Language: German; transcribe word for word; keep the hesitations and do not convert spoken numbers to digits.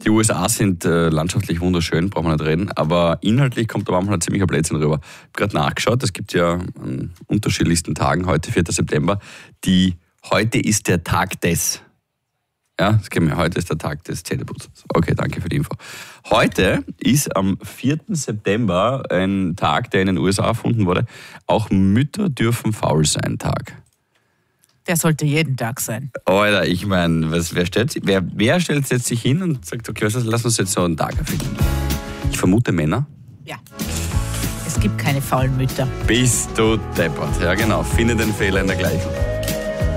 Die U S A sind äh, landschaftlich wunderschön, brauchen wir nicht reden, aber inhaltlich kommt da manchmal ein ziemlicher Blödsinn rüber. Ich habe gerade nachgeschaut, es gibt ja an unterschiedlichsten Tagen, heute vierter September, die heute ist der Tag des. Ja, das kennen wir, heute ist der Tag des Zähneputzens. Okay, danke für die Info. Heute ist am vierten September ein Tag, der in den U S A erfunden wurde. Auch Mütter dürfen faul sein Tag. Der sollte jeden Tag sein. Alter, ich meine, wer, stellt, wer, wer stellt jetzt sich hin und sagt, okay, was, lass uns jetzt so einen Tag erfinden? Ich vermute Männer. Ja. Es gibt keine faulen Mütter. Bist du deppert. Ja genau, finde den Fehler in der Gleichung.